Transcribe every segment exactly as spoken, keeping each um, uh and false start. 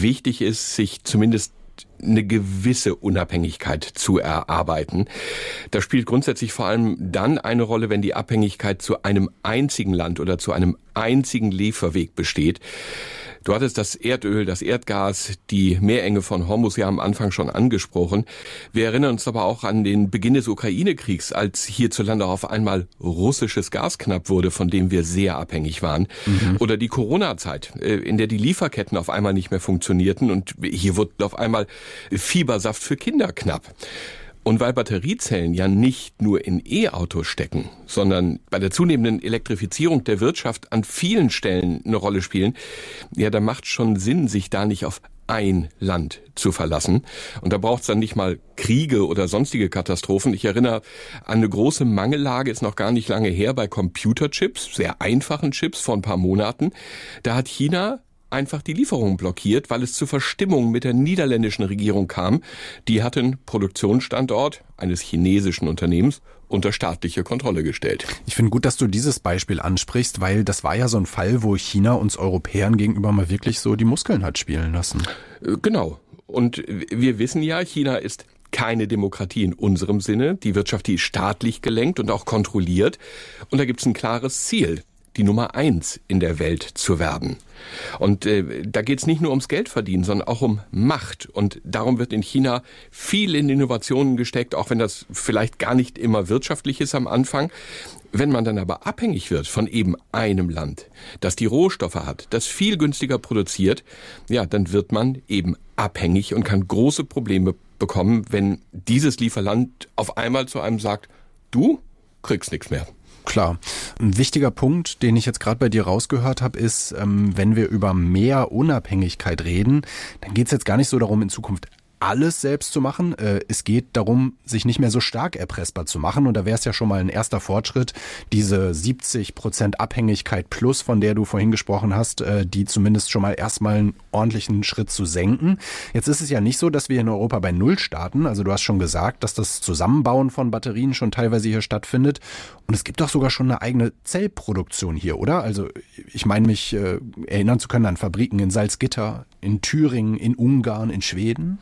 wichtig ist, sich zumindest eine gewisse Unabhängigkeit zu erarbeiten. Das spielt grundsätzlich vor allem dann eine Rolle, wenn die Abhängigkeit zu einem einzigen Land oder zu einem einzigen Lieferweg besteht. Du hattest das Erdöl, das Erdgas, die Meerenge von Hormuz ja am Anfang schon angesprochen. Wir erinnern uns aber auch an den Beginn des Ukraine-Kriegs, als hierzulande auf einmal russisches Gas knapp wurde, von dem wir sehr abhängig waren. Mhm. Oder die Corona-Zeit, in der die Lieferketten auf einmal nicht mehr funktionierten und hier wurde auf einmal Fiebersaft für Kinder knapp. Und weil Batteriezellen ja nicht nur in E-Autos stecken, sondern bei der zunehmenden Elektrifizierung der Wirtschaft an vielen Stellen eine Rolle spielen, ja, da macht schon Sinn, sich da nicht auf ein Land zu verlassen. Und da braucht es dann nicht mal Kriege oder sonstige Katastrophen. Ich erinnere an eine große Mangellage, ist noch gar nicht lange her, bei Computerchips, sehr einfachen Chips vor ein paar Monaten. Da hat China einfach die Lieferungen blockiert, weil es zu Verstimmungen mit der niederländischen Regierung kam. Die hat den Produktionsstandort eines chinesischen Unternehmens unter staatliche Kontrolle gestellt. Ich finde gut, dass du dieses Beispiel ansprichst, weil das war ja so ein Fall, wo China uns Europäern gegenüber mal wirklich so die Muskeln hat spielen lassen. Genau. Und wir wissen ja, China ist keine Demokratie in unserem Sinne. Die Wirtschaft, die ist staatlich gelenkt und auch kontrolliert. Und da gibt es ein klares Ziel, die Nummer eins in der Welt zu werden. Und äh, da geht es nicht nur ums Geld verdienen, sondern auch um Macht. Und darum wird in China viel in Innovationen gesteckt, auch wenn das vielleicht gar nicht immer wirtschaftlich ist am Anfang. Wenn man dann aber abhängig wird von eben einem Land, das die Rohstoffe hat, das viel günstiger produziert, ja, dann wird man eben abhängig und kann große Probleme bekommen, wenn dieses Lieferland auf einmal zu einem sagt, du kriegst nichts mehr. Klar. Ein wichtiger Punkt, den ich jetzt gerade bei dir rausgehört habe, ist, ähm, wenn wir über mehr Unabhängigkeit reden, dann geht es jetzt gar nicht so darum, in Zukunft alles selbst zu machen. Äh, es geht darum, sich nicht mehr so stark erpressbar zu machen. Und da wäre es ja schon mal ein erster Fortschritt, diese siebzig Prozent Abhängigkeit plus, von der du vorhin gesprochen hast, äh, die zumindest schon mal erstmal einen ordentlichen Schritt zu senken. Jetzt ist es ja nicht so, dass wir in Europa bei Null starten. Also du hast schon gesagt, dass das Zusammenbauen von Batterien schon teilweise hier stattfindet. Und es gibt doch sogar schon eine eigene Zellproduktion hier, oder? Also ich meine mich äh, erinnern zu können an Fabriken in Salzgitter, in Thüringen, in Ungarn, in Schweden.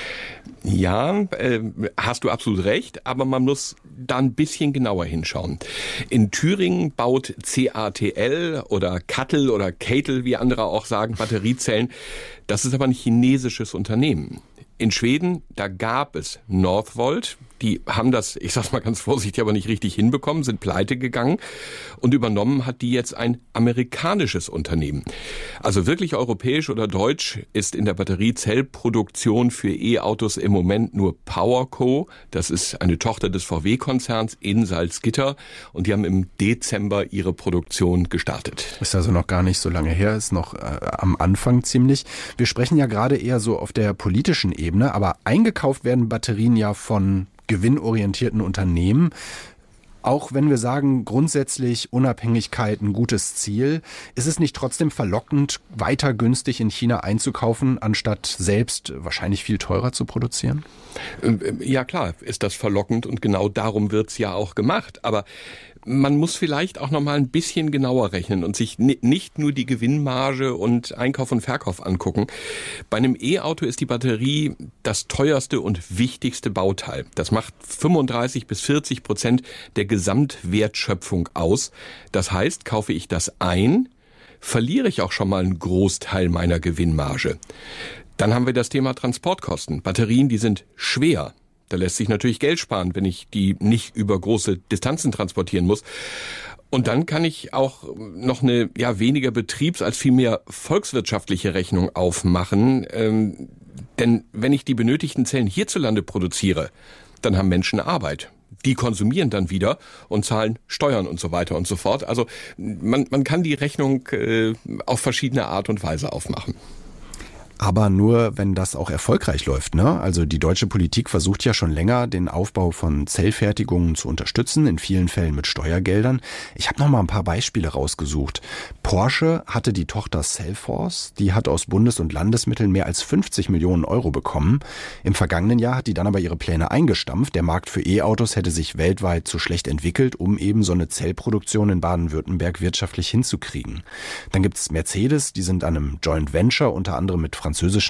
Ja, äh, hast du absolut recht, aber man muss da ein bisschen genauer hinschauen. In Thüringen baut C A T L oder Kattel oder Catel, wie andere auch sagen, Batteriezellen. Das ist aber ein chinesisches Unternehmen. In Schweden, da gab es Northvolt. Die haben das, ich sag's mal ganz vorsichtig, aber nicht richtig hinbekommen, sind pleite gegangen. Und übernommen hat die jetzt ein amerikanisches Unternehmen. Also wirklich europäisch oder deutsch ist in der Batteriezellproduktion für E-Autos im Moment nur PowerCo. Das ist eine Tochter des V W-Konzerns in Salzgitter. Und die haben im Dezember ihre Produktion gestartet. Ist also noch gar nicht so lange her, ist noch äh, am Anfang ziemlich. Wir sprechen ja gerade eher so auf der politischen Ebene, aber eingekauft werden Batterien ja von gewinnorientierten Unternehmen. Auch wenn wir sagen, grundsätzlich Unabhängigkeit ein gutes Ziel, ist es nicht trotzdem verlockend, weiter günstig in China einzukaufen, anstatt selbst wahrscheinlich viel teurer zu produzieren? Ja klar, ist das verlockend und genau darum wird's ja auch gemacht. Aber man muss vielleicht auch noch mal ein bisschen genauer rechnen und sich nicht nur die Gewinnmarge und Einkauf und Verkauf angucken. Bei einem E-Auto ist die Batterie das teuerste und wichtigste Bauteil. Das macht fünfunddreißig bis vierzig Prozent der Gesamtwertschöpfung aus. Das heißt, kaufe ich das ein, verliere ich auch schon mal einen Großteil meiner Gewinnmarge. Dann haben wir das Thema Transportkosten. Batterien, die sind schwer. Da lässt sich natürlich Geld sparen, wenn ich die nicht über große Distanzen transportieren muss. Und dann kann ich auch noch eine ja weniger betriebs- als vielmehr volkswirtschaftliche Rechnung aufmachen. Ähm, denn wenn ich die benötigten Zellen hierzulande produziere, dann haben Menschen Arbeit. Die konsumieren dann wieder und zahlen Steuern und so weiter und so fort. Also man, man kann die Rechnung äh, auf verschiedene Art und Weise aufmachen. Aber nur, wenn das auch erfolgreich läuft, ne? Also die deutsche Politik versucht ja schon länger, den Aufbau von Zellfertigungen zu unterstützen, in vielen Fällen mit Steuergeldern. Ich habe noch mal ein paar Beispiele rausgesucht. Porsche hatte die Tochter Cellforce, die hat aus Bundes- und Landesmitteln mehr als fünfzig Millionen Euro bekommen. Im vergangenen Jahr hat die dann aber ihre Pläne eingestampft. Der Markt für E-Autos hätte sich weltweit zu schlecht entwickelt, um eben so eine Zellproduktion in Baden-Württemberg wirtschaftlich hinzukriegen. Dann gibt's Mercedes, die sind an einem Joint Venture unter anderem mit französischen